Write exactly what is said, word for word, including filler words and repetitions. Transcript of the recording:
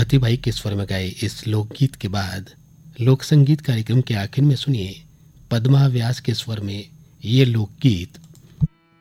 फतेह भाई के स्वर में गाए इस लोकगीत के बाद लोक संगीत कार्यक्रम के आखिर में सुनिए पद्मा व्यास के स्वर में ये लोकगीत